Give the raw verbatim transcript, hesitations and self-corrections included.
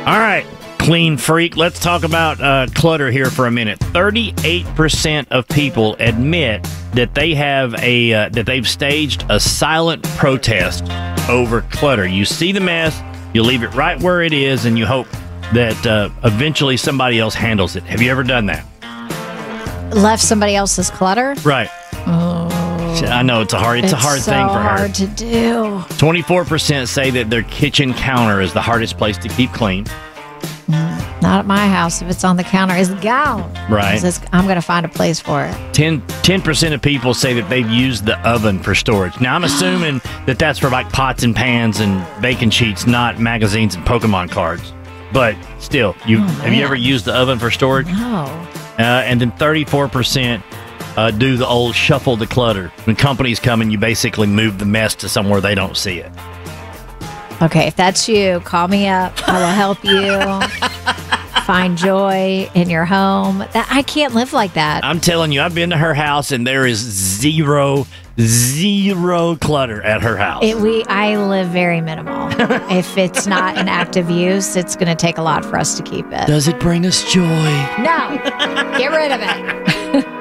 All right, clean freak. Let's talk about uh, clutter here for a minute. thirty-eight percent of people admit that they have a uh, that they've staged a silent protest over clutter. You see the mess, you leave it right where it is, and you hope that uh, eventually somebody else handles it. Have you ever done that? Left somebody else's clutter? Right. Oh, I know it's a hard it's, it's a hard so thing for her. hard to do. twenty-four percent say that their kitchen counter is the hardest place to keep clean. Not at my house. If it's on the counter, it's gone. Right. It's, I'm going to find a place for it. ten percent of people say that they've used the oven for storage. Now, I'm assuming that that's for like pots and pans and baking sheets, not magazines and Pokemon cards. But still, you Oh, have you man. ever used the oven for storage? No. Uh, and then thirty-four percent uh, do the old shuffle the clutter. When companies come and you basically move the mess to somewhere they don't see it. Okay, if that's you, call me up. I will help you find joy in your home. That, I can't live like that. I'm telling you, I've been to her house and there is zero, zero clutter at her house. It, we, I live very minimal. If it's not in active use, it's going to take a lot for us to keep it. Does it bring us joy? No, get rid of it.